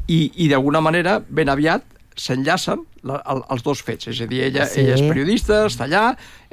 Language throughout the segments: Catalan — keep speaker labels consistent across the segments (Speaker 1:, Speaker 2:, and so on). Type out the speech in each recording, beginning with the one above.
Speaker 1: i d'alguna manera ben aviat s'enllacen els dos fets, és a dir, ella és periodista, està allà,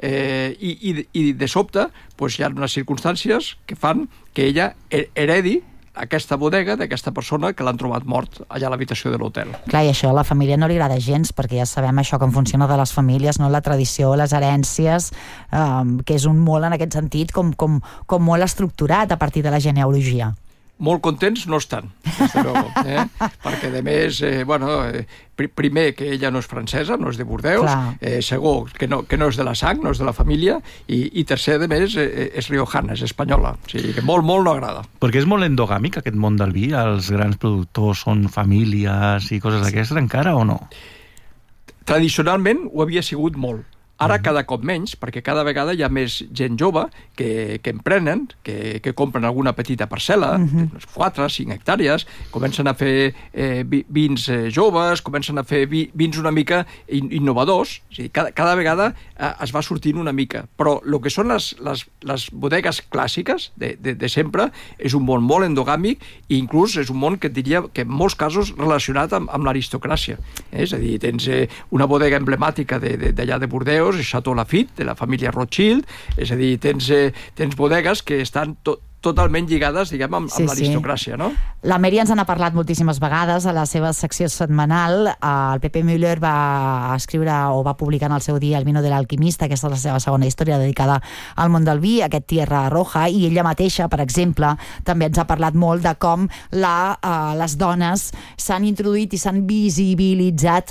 Speaker 1: i de sobte hi ha unes circumstàncies que fan que ella heredi aquesta bodega d'aquesta persona que l'han trobat mort allà a l'habitació de l'hotel.
Speaker 2: Clar, i això a la família no li agrada gens, perquè ja sabem això com funciona de les famílies, no? La tradició, les herències, que és un molt en aquest sentit com molt estructurat a partir de la genealogia.
Speaker 1: Molt contents no estan, des de luego, perquè a més, primer que ella no és francesa, no és de Bordeus, segon que no és de la sang, no és de la família, i tercer, a més, és riojana, és espanyola, o sigui que molt no agrada.
Speaker 3: Perquè és molt endogàmic aquest món del vi, els grans productors són famílies i coses d'aquestes encara o no?
Speaker 1: Tradicionalment ho havia sigut molt. Ara cada cop menys, perquè cada vegada hi ha més gent jove que emprenen, que compren alguna petita parcel·la, 4, 5 hectàrees, comencen a fer vins joves, comencen a fer vins una mica innovadors, o sigui, cada vegada es va sortint una mica, però el que són les bodegues clàssiques de sempre és un món molt endogàmic i inclús és un món que diria que en molts casos relacionat amb l'aristocràcia. És a dir, tens una bodega emblemàtica d'allà de Bordeus, Chateau Lafite, de la família Rothschild, és a dir, tens bodegues que estan totalment lligades, diguem, amb l'aristocràcia, no?
Speaker 2: La Mary ens n'ha parlat moltíssimes vegades a la seva secció setmanal. El Pepe Müller va escriure o va publicar en el seu dia El vino de l'alquimista, aquesta és la seva segona història dedicada al món del vi, aquest Tierra Roja, i ella mateixa, per exemple, també ens ha parlat molt de com les dones s'han introduït i s'han visibilitzat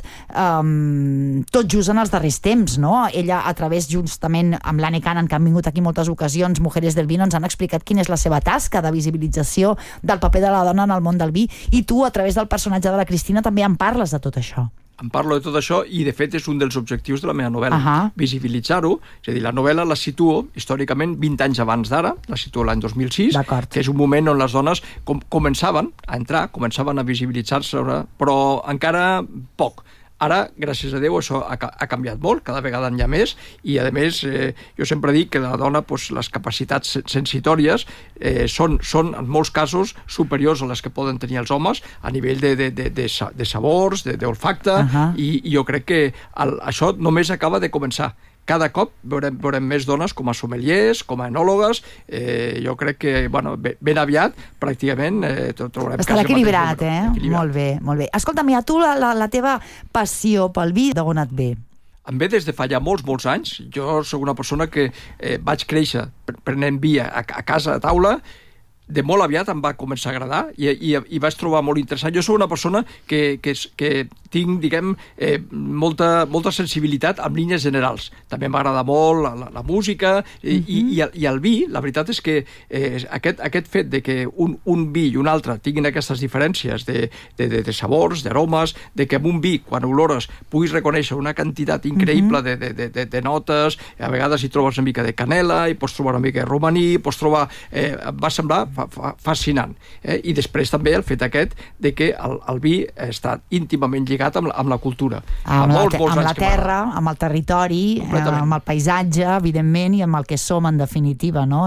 Speaker 2: tot just en els darrers temps, no? Ella, a través, justament amb l'Anne Cannon, que han vingut aquí moltes ocasions, Mujeres del Vino, ens han explicat quina és la seva tasca de visibilització del paper de la dona en el món del vi, i tu, a través del personatge de la Cristina, també en parles de tot això.
Speaker 1: En parlo de tot això i, de fet, és un dels objectius de la meva novel·la, visibilitzar-ho. És a dir, la novel·la la situo històricament 20 anys abans d'ara, la situo l'any 2006, que és un moment on les dones començaven a entrar, començaven a visibilitzar-se, però encara poc. Ara, gràcies a Déu, això ha canviat molt, cada vegada n'hi ha més, i a més, jo sempre dic que la dona, les capacitats sensitòries són en molts casos superiors a les que poden tenir els homes a nivell de sabors, d'olfacte, i jo crec que això només acaba de començar. Cada cop veurem més dones com a sommeliers, com a enòlogues. Jo crec que, ben aviat, pràcticament, trobarem...
Speaker 2: Està equilibrat, Molt bé, molt bé. Escolta'm, i a tu la teva passió pel vi, d'on et ve?
Speaker 1: Em ve des de fa ja molts anys. Jo soc una persona que vaig créixer prenent vi a casa, a taula. De molt aviat em va començar a agradar i vaig trobar molt interessant. Jo soc una persona que tinc, diguem, molta sensibilitat en línies generals. També m'agrada molt la música i el vi. La veritat és que aquest fet de que un vi i un altre tinguin aquestes diferències de sabors, d'aromes, de que amb un vi, quan olores, puguis reconèixer una quantitat increïble de notes, a vegades hi trobes una mica de canela, hi pots trobar una mica de romaní, pots trobar... va semblar fascinant. I després també el fet aquest de que el vi està íntimament lligat amb la cultura.
Speaker 2: Amb la terra, amb el territori, amb el paisatge, evidentment, i amb el que som, en definitiva, no?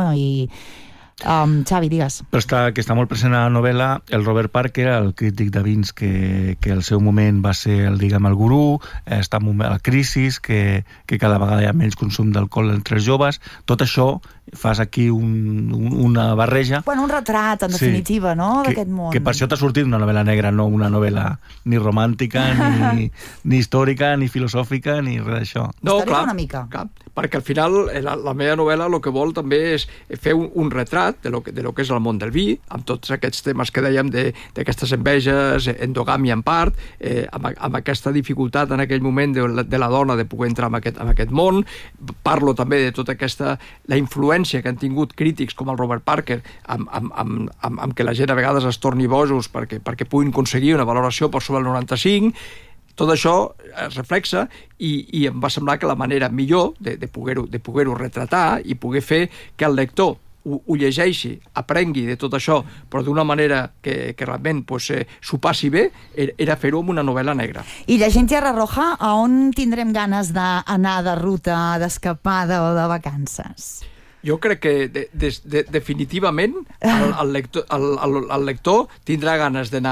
Speaker 2: Xavi, digues.
Speaker 3: Però està molt present a la novel·la el Robert Parker, el crític de vins que al seu moment va ser el gurú, està en la crisi, que cada vegada hi ha menys consum d'alcohol entre els joves. Tot això fas aquí una barreja.
Speaker 2: Un retrat, en definitiva, no?, d'aquest món.
Speaker 3: Que per això t'ha sortit una novel·la negra, no una novel·la ni romàntica, ni històrica, ni filosòfica, ni res d'això.
Speaker 1: No, clar, perquè al final la meva novel·la el que vol també és fer un retrat de lo que és el món del vi, amb tots aquests temes que dèiem d'aquestes enveges, endogàmia en part, amb aquesta dificultat en aquell moment de la dona de poder entrar en aquest món. Parlo també de tota la influència que han tingut crítics com el Robert Parker amb que la gent a vegades es torni bojos perquè puguin aconseguir una valoració per sobre el 95. Tot això es reflexa i em va semblar que la manera millor de poder-ho retratar i poder fer que el lector ho llegeixi, aprengui de tot això, però d'una manera que realment s'ho passi bé, era fer-ho amb una novel·la negra.
Speaker 2: I llegint Tierra Roja, a on tindrem ganes d'anar de ruta, d'escapada o de vacances?
Speaker 1: Jo crec que definitivament el lector tindrà ganes d'anar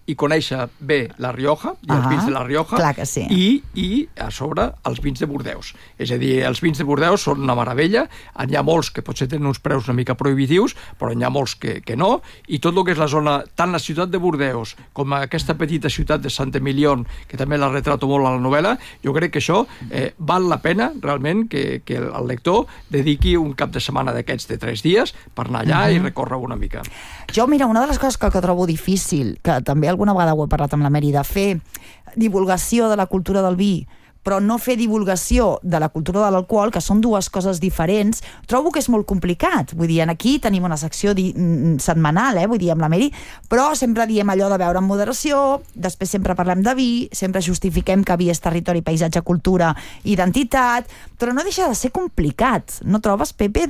Speaker 1: i conèixer bé la Rioja, i els vins de la Rioja,
Speaker 2: clar que sí.
Speaker 1: i a sobre els vins de Bordeus. És a dir, els vins de Bordeus són una meravella, n'hi ha molts que potser tenen uns preus una mica prohibitius, però n'hi ha molts que no, i tot el que és la zona, tant la ciutat de Bordeus com aquesta petita ciutat de Saint-Émilion, que també la retrato molt a la novel·la, jo crec que això val la pena realment que el lector dediqui un cap de setmana d'aquests de 3 dies per anar allà i recórrer una mica.
Speaker 2: Jo, mira, una de les coses que trobo difícil, que també alguna vegada ho he parlat amb la Mary, de fer divulgació de la cultura del vi, però no fer divulgació de la cultura de l'alcohol, que són dues coses diferents, trobo que és molt complicat. Vull dir, aquí tenim una secció setmanal, vull dir, amb la Mary, però sempre diem allò de beure en moderació, després sempre parlem de vi, sempre justifiquem que vi és territori, paisatge, cultura, identitat, però no deixa de ser complicat. No trobes, Pepe,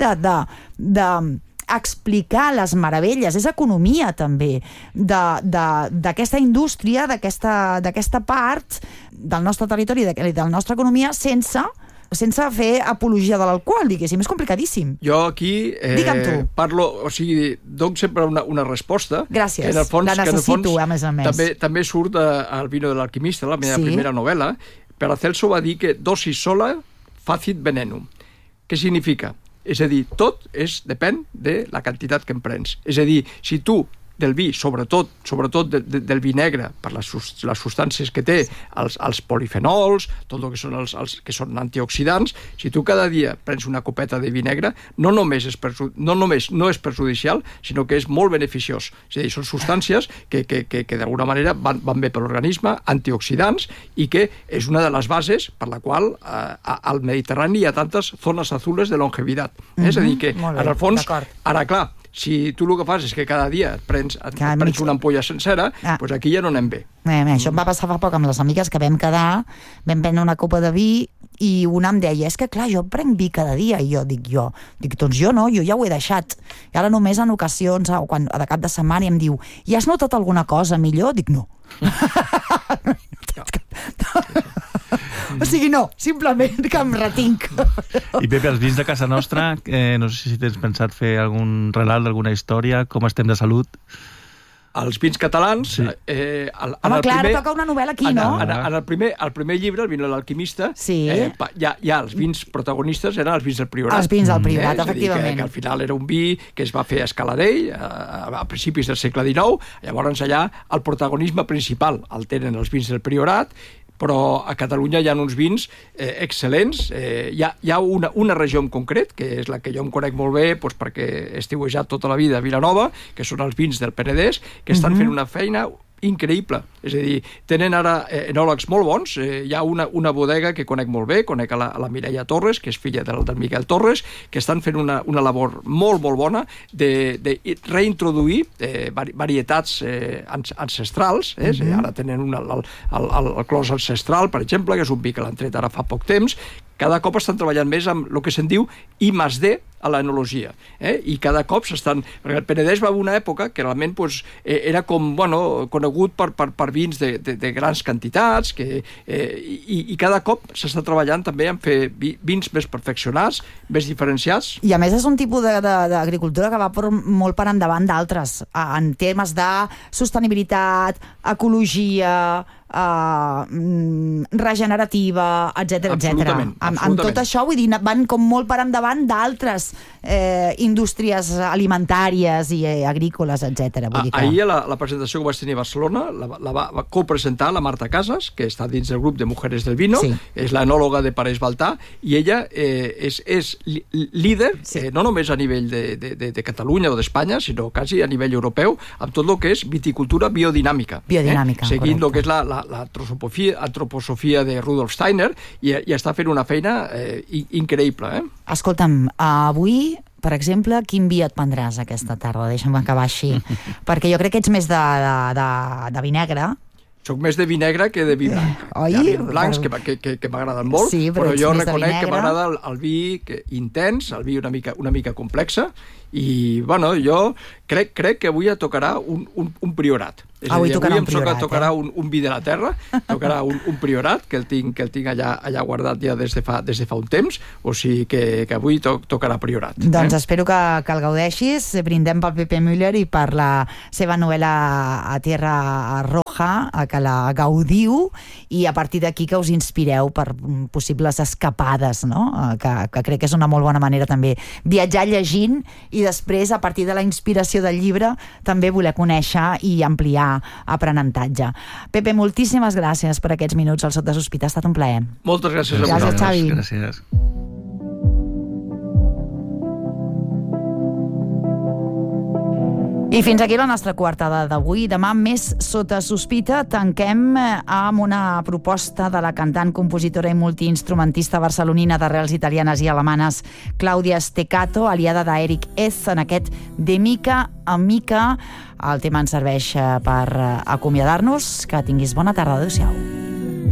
Speaker 2: de explicar les meravelles, és economia també d'aquesta indústria, d'aquesta part del nostre territori, de la nostra economia, sense fer apologia de l'alcohol, diguéssim, és complicadíssim.
Speaker 1: Jo aquí parlo, o sigui, dono sempre una resposta.
Speaker 2: Gràcies, la necessito, a més a més.
Speaker 1: També surt al Vino de l'Alquimista, la meva primera novel·la. Paracelso va dir que dosis sola facit venenum. Què significa? És a dir, tot depèn de la quantitat que en prens. És a dir, si tu del vi, sobretot del vi negre, per les substàncies que té, els polifenols, tot el que són els que són antioxidants, si tu cada dia prens una copeta de vi negre, no només no és perjudicial, sinó que és molt beneficiós. És a dir, són substàncies que d'alguna manera van bé per l'organisme, antioxidants, i que és una de les bases per la qual al Mediterrani hi ha tantes zones azules de longevitat. És a dir, que en el fons, ara clar, si tu el que fas és que cada dia et prens una ampolla sencera, doncs aquí ja no anem bé.
Speaker 2: Això em va passar fa poc amb les amigues que vam quedar, vam prendre una copa de vi i una em deia, és que clar, jo prenc vi cada dia, i jo dic, doncs jo no, jo ja ho he deixat. I ara només en ocasions, o quan de cap de setmana, i em diu, i has notat alguna cosa millor? Dic, no. O sigui, no, simplement que em retinc.
Speaker 3: I Pepe, els vins de casa nostra, no sé si tens pensat fer algun relat d'alguna història, com estem de salut?
Speaker 1: Els vins catalans...
Speaker 2: Sí. Home, clar, ara toca una novel·la aquí, no?
Speaker 1: En el primer llibre, el Vino de l'Alquimista, ja els vins protagonistes eren els vins del Priorat.
Speaker 2: Els vins del Priorat, efectivament.
Speaker 1: És a dir, que al final era un vi que es va fer a Escaladell a principis del segle XIX, llavors allà el protagonisme principal el tenen els vins del Priorat, però a Catalunya hi ha uns vins excel·lents. Hi ha una regió en concret, que és la que jo em conec molt bé, doncs perquè he estiuejat tota la vida a Vilanova, que són els vins del Penedès, que estan fent una feina increïble. És a dir, tenen ara enòlegs molt bons. Hi ha una bodega que conec molt bé, conec a la Mireia Torres, que és filla del Miquel Torres, que estan fent una labor molt, molt bona de reintroduir varietats ancestrals. Ara tenen el clos ancestral, per exemple, que és un vi que l'han tret ara fa poc temps. Cada cop estan treballant més amb el que se'n diu I+D a l'enologia. I cada cop s'estan... Perquè el Penedès va haver una època que realment era com, conegut per vins de grans quantitats, i cada cop s'està treballant també en fer vins més perfeccionats, més diferenciats.
Speaker 2: I a més és un tipus d'agricultura que va molt per endavant d'altres, en termes de sostenibilitat, ecologia, regenerativa, etc. Amb tot això, vull dir, van com molt per endavant d'altres indústries alimentàries i agrícoles, etc.
Speaker 1: Ahir a la presentació que vaig tenir a Barcelona la va copresentar la Marta Casas, que està dins del grup de Mujeres del Vino, és l'enòloga de Parés Baltà, i ella és líder, no només a nivell de Catalunya o d'Espanya, sinó quasi a nivell europeu, amb tot el que és viticultura biodinàmica. Seguint el que és l'antroposofia de Rudolf Steiner, i està fent una feina increïble.
Speaker 2: Escolta'm, avui, per exemple, quin vi et prendràs aquesta tarda? Deixa'm acabar així. Perquè jo crec que ets més de vi negre.
Speaker 1: Soc més de vi negre que de vi blanc. Hi ha vins blancs que m'agraden molt, però jo reconec que m'agrada el vi intens, el vi una mica complexa, i jo crec que avui et tocarà un priorat. És a dir, avui em tocarà un vi de la terra, tocarà un priorat, que el tinc allà guardat ja des de fa un temps, o sigui que avui tocarà priorat.
Speaker 2: Doncs espero que el gaudeixis. Brindem pel Pepe Müller i per la seva novel·la A Tierra Roja. Rioja, que la gaudiu i a partir d'aquí que us inspireu per possibles escapades, no? Que crec que és una molt bona manera també viatjar llegint i després, a partir de la inspiració del llibre, també voler conèixer i ampliar aprenentatge. Pepe, moltíssimes gràcies per aquests minuts al Sot de Sospita, ha estat un plaer.
Speaker 1: Moltes gràcies a
Speaker 2: vosaltres. Gràcies, Xavi.
Speaker 3: Gràcies.
Speaker 2: I fins aquí la nostra coartada d'avui. Demà, més Sota Sospita, tanquem amb una proposta de la cantant, compositora i multiinstrumentista barcelonina d'arrels italianes i alemanes Claudia Steccato, aliada d'Eric Ez en aquest De mica a mica. El tema ens serveix per acomiadar-nos. Que tinguis bona tarda. Adéu-siau.